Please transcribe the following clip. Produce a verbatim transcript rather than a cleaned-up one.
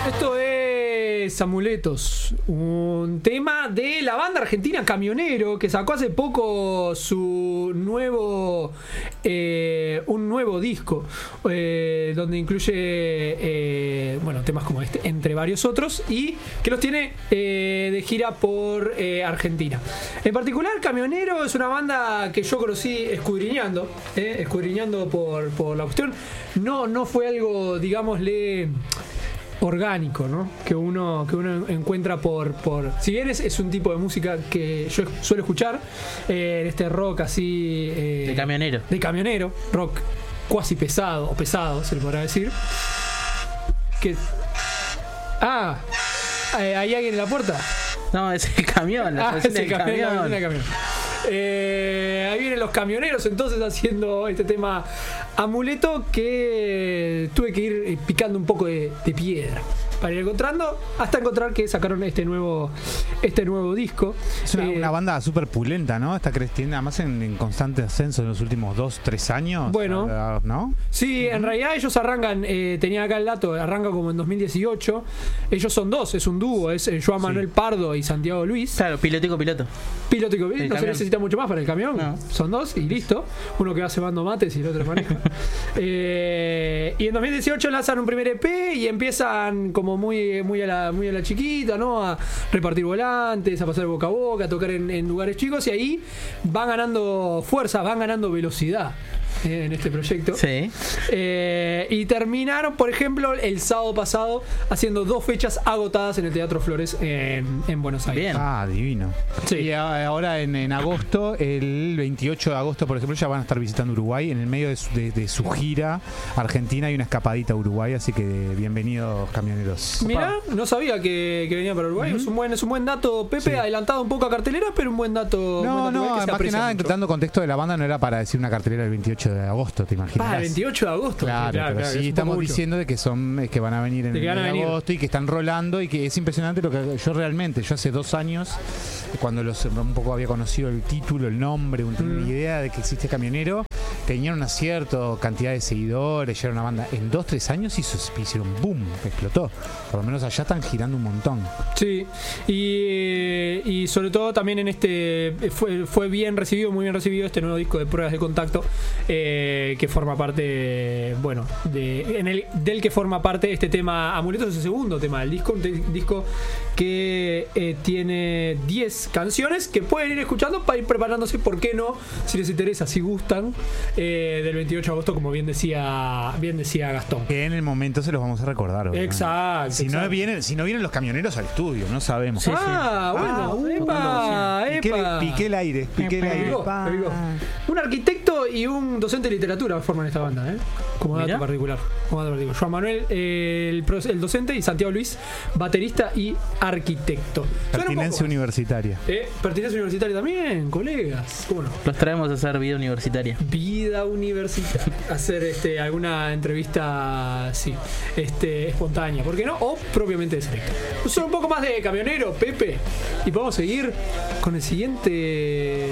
Esto es Amuletos, un tema de la banda argentina Camionero, que sacó hace poco su nuevo eh, un nuevo disco eh, donde incluye eh, bueno, temas como este entre varios otros, y que los tiene eh, de gira por eh, Argentina. En particular, Camionero es una banda que yo conocí escudriñando eh, escudriñando por, por la cuestión. No, no fue algo, digámosle, orgánico, ¿no? Que uno, que uno encuentra por, por... Si bien es, es un tipo de música que yo suelo escuchar, eh, este rock así... Eh, de camionero. De camionero, rock cuasi pesado, o pesado, se le podrá decir. Que... Ah, ¿hay alguien en la puerta? No, es el camión, la ah, es el camión, camión. La camión. Eh, ahí vienen los camioneros entonces haciendo este tema Amuleto, que tuve que ir picando un poco de, de piedra para ir encontrando, hasta encontrar que sacaron este nuevo este nuevo disco. Es una, eh, una banda súper pulenta, ¿no? Está creciendo, además en, en constante ascenso en los últimos dos, tres años. Bueno, ¿no? Sí, en realidad ellos arrancan, eh, tenía acá el dato, arrancan como en dos mil dieciocho. Ellos son dos, es un dúo, es eh, Joan Manuel sí. Pardo y Santiago Luis. Claro, pilotico piloto. Pilotico piloto, no camión. Se necesita mucho más para el camión. No. Son dos y listo. Uno que va cebando mates y el otro maneja. eh, y en dos mil dieciocho lanzan un primer E P y empiezan como muy, muy, a la, muy a la chiquita, ¿no? A repartir volantes, a pasar boca a boca, a tocar en, en lugares chicos, y ahí van ganando fuerza, van ganando velocidad en este proyecto. Sí. Eh, y terminaron, por ejemplo, el sábado pasado haciendo dos fechas agotadas en el Teatro Flores en, en Buenos Aires. Bien. Ah, divino. Sí. Y ahora en, en agosto, el veintiocho de agosto, por ejemplo, ya van a estar visitando Uruguay. En el medio de su, de, de su gira Argentina hay una escapadita a Uruguay, así que bienvenidos, camioneros. Mirá, no sabía que, que venía para Uruguay. Uh-huh. Es un buen, es un buen dato, Pepe, sí. Adelantado un poco a cartelera, pero un buen dato. No, buen dato no, que más que nada, mucho. Dando contexto de la banda, no era para decir una cartelera del veintiocho de agosto, ¿te imaginas? Ah, el veintiocho de agosto. Claro, claro, pero claro, sí estamos diciendo de que son que van a venir en, van a en venir. agosto y que están rolando, y que es impresionante lo que yo realmente, yo hace dos años, cuando los, un poco había conocido el título, el nombre, una mm. idea de que existe Camionero, tenían una cierta cantidad de seguidores, ya era una banda. En dos, tres años hizo, hicieron boom, explotó. Por lo menos allá están girando un montón. Sí, y, y sobre todo también en este fue, fue bien recibido, muy bien recibido este nuevo disco de Pruebas de Contacto, eh, que forma parte, bueno, de, en el, del que forma parte este tema Amuletos, es el segundo tema del disco, un te, disco que eh, tiene diez canciones que pueden ir escuchando para ir preparándose, ¿por qué no? Si les interesa, si gustan. Eh, del veintiocho de agosto, como bien decía bien decía Gastón, que en el momento se los vamos a recordar, ¿verdad? Exacto, si exacto. no vienen si no vienen los camioneros al estudio, no sabemos. Sí, ah, sí. bueno, ah, uh, epa, piqué, epa. piqué el aire piqué el aire un arquitecto y un docente de literatura forman esta banda, ¿eh? Como dato particular, como dato particular. Joan Manuel, eh, el, el docente, y Santiago Luis, baterista y arquitecto. Pertinencia universitaria. ¿Eh? Pertinencia universitaria también, colegas. ¿Cómo no? Los traemos a hacer vida universitaria. Vida universitaria. Hacer este, alguna entrevista, sí, este, espontánea, ¿por qué no? O propiamente de selecta. Solo un poco más de Camionero, Pepe, y podemos seguir con el siguiente